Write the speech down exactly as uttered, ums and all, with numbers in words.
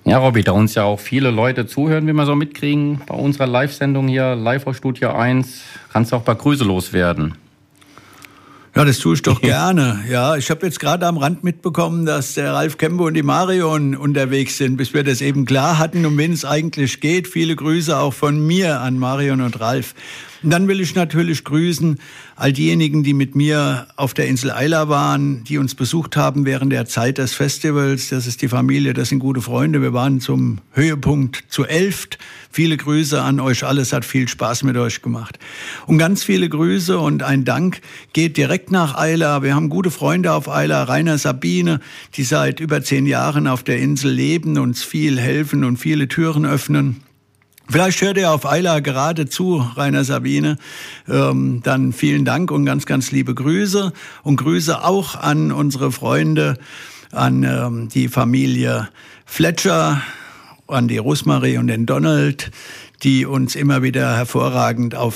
Ja, Robby, da uns ja auch viele Leute zuhören, wie wir so mitkriegen, bei unserer Live-Sendung hier, live aus Studio eins, kannst du auch ein paar Grüße loswerden. Ja, das tue ich doch gerne. Ja, ich habe jetzt gerade am Rand mitbekommen, dass der Ralf Kempe und die Marion unterwegs sind, bis wir das eben klar hatten, um wen es eigentlich geht. Viele Grüße auch von mir an Marion und Ralf. Und dann will ich natürlich grüßen all diejenigen, die mit mir auf der Insel Eila waren, die uns besucht haben während der Zeit des Festivals. Das ist die Familie, das sind gute Freunde. Wir waren zum Höhepunkt zu elft. Viele Grüße an euch alle. Es hat viel Spaß mit euch gemacht. Und ganz viele Grüße und ein Dank geht direkt nach Eila. Wir haben gute Freunde auf Eila, Rainer, Sabine, die seit über zehn Jahren auf der Insel leben, uns viel helfen und viele Türen öffnen. Vielleicht hört ihr auf Eila gerade zu, Rainer, Sabine. Ähm, dann vielen Dank und ganz, ganz liebe Grüße. Und Grüße auch an unsere Freunde, an ähm, die Familie Fletcher, an die Rosmarie und den Donald, die uns immer wieder hervorragend auf